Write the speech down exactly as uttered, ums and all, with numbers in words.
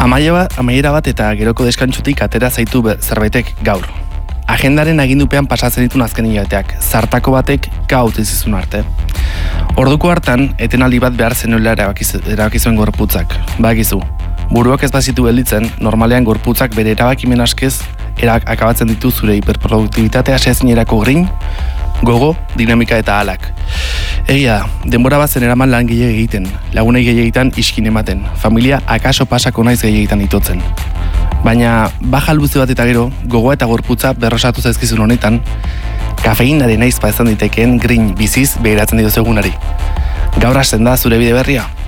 Amaiera bat eta geroko deskantzutik atera zaitu zerbaitek gaur. Agendaren agindupean pasatzen ditun azken hilabeteak, zartako batek gaut izizun arte. Orduko hartan, etenaldi bat behar zenuela erabakizuen gorputzak. Bakizu, buruak ez bazitu gelditzen, normalean gorputzak bere erabakimen askez erak akabatzen ditu zure hiperproduktibitatea sezinerako grin, gogo, dinamika eta alak. Egia, denbora bat zen eraman lan gehiago egiten, lagunei gehiagitan iskin ematen, familia akaso pasako naiz gehiagitan itotzen. Baina, baja luze bat eta gero, gogoa eta gorputza berrosatu zaizkizun honetan, kafeinaren naiz izan ditekeen grin biziz behiratzen dituzu egunari. Gaur hasten da zure bide berria.